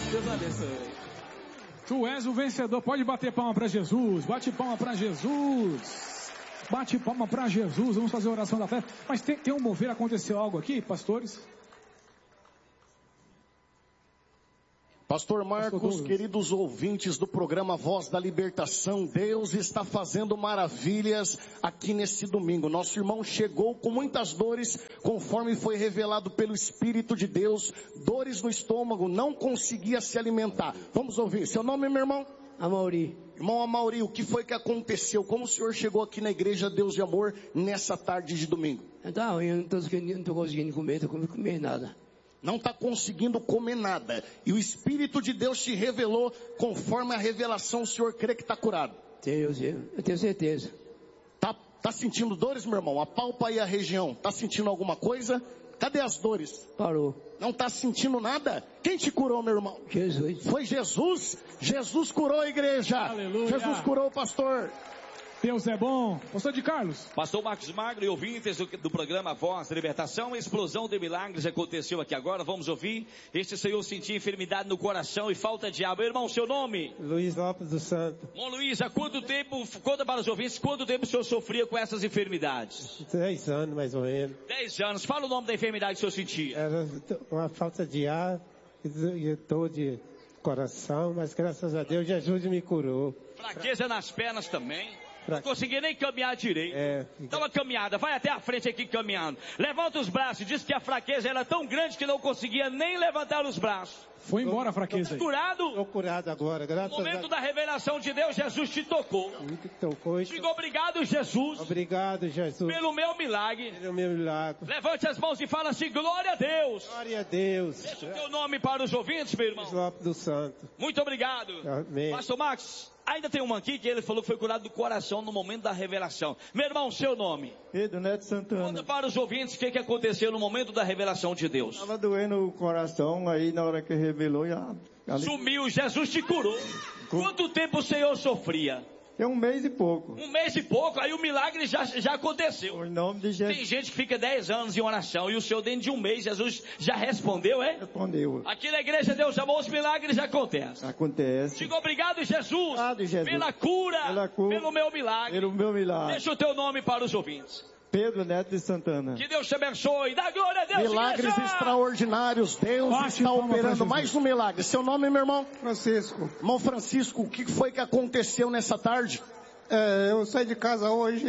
Deus abençoe. Tu és o vencedor. Pode bater palma para Jesus. Bate palma para Jesus. Bate palma para Jesus. Vamos fazer a oração da fé. Mas tem um mover. Aconteceu algo aqui, pastores? Pastor Marcos, queridos ouvintes do programa Voz da Libertação, Deus está fazendo maravilhas aqui nesse domingo. Nosso irmão chegou com muitas dores, conforme foi revelado pelo Espírito de Deus, dores no estômago, não conseguia se alimentar. Vamos ouvir. Seu nome, meu irmão? Amauri. Irmão Amauri, o que foi que aconteceu? Como o senhor chegou aqui na Igreja Deus de Amor nessa tarde de domingo? Então, eu não estou conseguindo comer, não comer nada. Não está conseguindo comer nada. E o Espírito de Deus te revelou, conforme a revelação, o senhor crê que está curado? Eu tenho certeza. Tá sentindo dores, meu irmão? Apalpa aí a região. Tá sentindo alguma coisa? Cadê as dores? Parou. Não tá sentindo nada? Quem te curou, meu irmão? Jesus. Foi Jesus? Jesus curou a igreja. Aleluia. Jesus curou o pastor. Deus é bom. Pastor de Carlos. Pastor Marcos Magro e ouvintes do programa Voz da Libertação, a explosão de milagres aconteceu aqui agora. Vamos ouvir. Este senhor sentia enfermidade no coração e falta de ar. Meu irmão, seu nome? Luiz Lopes do Santo. Bom, Luiz, há quanto tempo, conta para os ouvintes, quanto tempo o senhor sofria com essas enfermidades? 10 anos, mais ou menos. 10 anos. Fala o nome da enfermidade que o senhor sentia. Era uma falta de ar e dor de coração, mas graças a Deus Jesus me curou. Fraqueza nas pernas também. Não conseguia nem caminhar direito. Dá uma caminhada, vai até a frente aqui caminhando. Levanta os braços, diz que a fraqueza era tão grande que não conseguia nem levantar os braços. Foi embora a fraqueza. Estou curado? Estou curado agora, graças a Deus. No momento da revelação de Deus, Jesus te tocou. Diga obrigado, Jesus. Obrigado, Jesus. Pelo meu milagre. Pelo meu milagre. Levante as mãos e fala assim, glória a Deus. Glória a Deus. Deixa o teu nome para os ouvintes, meu irmão. Luiz Lopes do Santo. Muito obrigado. Amém. Pastor Max, ainda tem um aqui que ele falou que foi curado do coração no momento da revelação. Meu irmão, seu nome? Pedro Neto Santana. Conta para os ouvintes o que aconteceu no momento da revelação de Deus. Estava doendo o coração, aí na hora que revelou já... Sumiu, Jesus te curou. Quanto tempo o Senhor sofria? É 1 mês e pouco. 1 mês e pouco, aí o milagre já aconteceu. Em nome de Jesus. Tem gente que fica 10 anos em oração e o Senhor dentro de 1 mês, Jesus já respondeu, é? Respondeu. Aqui na igreja Deus amou, os milagres acontecem. Acontece. Diga obrigado, Jesus. Obrigado, Jesus. Pela cura, pelo meu milagre. Pelo meu milagre. Deixa o teu nome para os ouvintes. Pedro Neto de Santana. Que Deus te abençoe. Dá glória a Deus. Milagres igreja. Extraordinários. Deus está operando mais um milagre. Seu nome, meu irmão? Francisco. Irmão Francisco, o que foi que aconteceu nessa tarde? Eu saí de casa hoje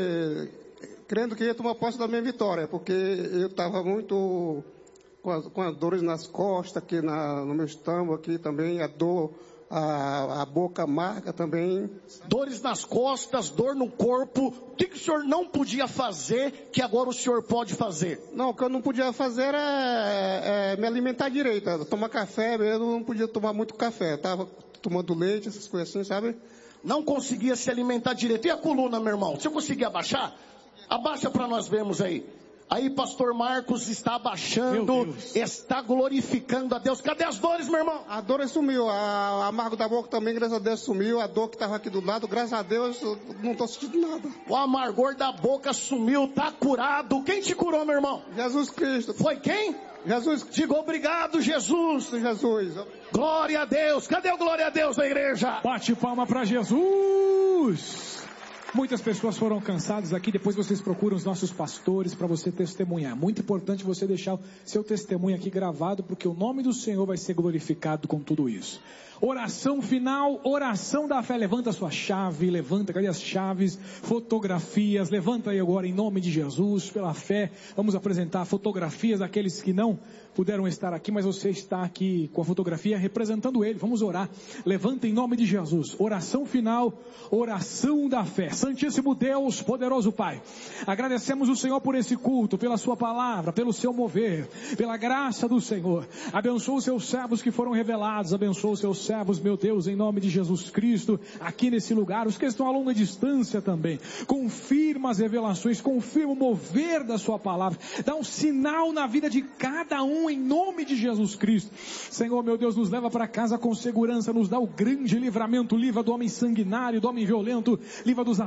crendo que ia tomar posse da minha vitória, porque eu estava muito com as dores nas costas, aqui no meu estômago, aqui também, a dor, a boca amarga também. Dores nas costas, dor no corpo. O que o senhor não podia fazer que agora o senhor pode fazer? Não, o que eu não podia fazer é me alimentar direito. Tomar café, eu não podia tomar muito café. Estava tomando leite, essas coisas assim, sabe? Não conseguia se alimentar direito. E a coluna, meu irmão? Você conseguia abaixar? Abaixa para nós vermos aí. Aí pastor Marcos está abaixando, está glorificando a Deus. Cadê as dores, meu irmão? A dor sumiu, a amargo da boca também, graças a Deus, sumiu. A dor que estava aqui do lado, graças a Deus, eu não estou sentindo nada. O amargor da boca sumiu, está curado. Quem te curou, meu irmão? Jesus Cristo. Foi quem? Jesus. Diga obrigado, Jesus. Jesus. Glória a Deus. Cadê o glória a Deus da igreja? Bate palma para Jesus. Muitas pessoas foram cansadas aqui, depois vocês procuram os nossos pastores para você testemunhar. Muito importante você deixar o seu testemunho aqui gravado, porque o nome do Senhor vai ser glorificado com tudo isso. Oração final, oração da fé. Levanta a sua chave, levanta, cadê as chaves? Fotografias, levanta aí agora em nome de Jesus, pela fé. Vamos apresentar fotografias daqueles que não puderam estar aqui, mas você está aqui com a fotografia representando ele. Vamos orar. Levanta em nome de Jesus. Oração final, oração da fé. Santíssimo Deus, poderoso Pai, agradecemos o Senhor por esse culto, pela sua palavra, pelo seu mover, pela graça do Senhor. Abençoa os seus servos que foram revelados, abençoa os seus servos, meu Deus, em nome de Jesus Cristo, aqui nesse lugar, os que estão a longa distância também. Confirma as revelações, confirma o mover da sua palavra, dá um sinal na vida de cada um, em nome de Jesus Cristo. Senhor, meu Deus, nos leva para casa com segurança, nos dá o grande livramento, livra do homem sanguinário, do homem violento, livra dos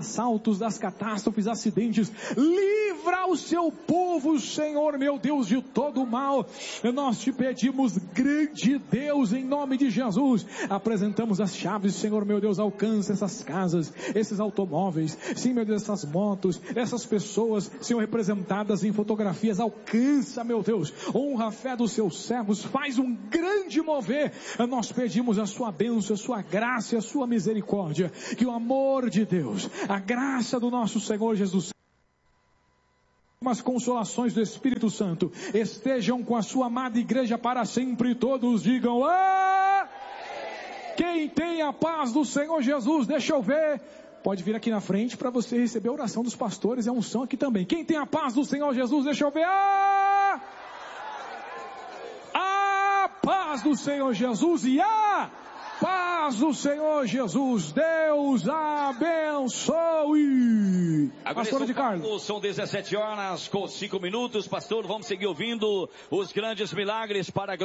assaltos, das catástrofes, acidentes. Livra o seu povo, Senhor meu Deus, de todo o mal. Nós te pedimos, grande Deus, em nome de Jesus, apresentamos as chaves, Senhor meu Deus, alcança essas casas, esses automóveis, sim meu Deus, essas motos, essas pessoas, Senhor, representadas em fotografias, alcança, meu Deus, honra a fé dos seus servos, faz um grande mover. Nós pedimos a sua bênção, a sua graça e a sua misericórdia, que o amor de Deus, a graça do nosso Senhor Jesus, as consolações do Espírito Santo estejam com a sua amada igreja para sempre. Todos digam: ah! Quem tem a paz do Senhor Jesus, deixa eu ver, pode vir aqui na frente para você receber a oração dos pastores e a unção aqui também. Quem tem a paz do Senhor Jesus, deixa eu ver. Ah! A paz do Senhor Jesus e a paz do Senhor Jesus. Deus abençoe. Agora, pastor de Carlos. São 17 horas com 5 minutos, pastor. Vamos seguir ouvindo os grandes milagres para a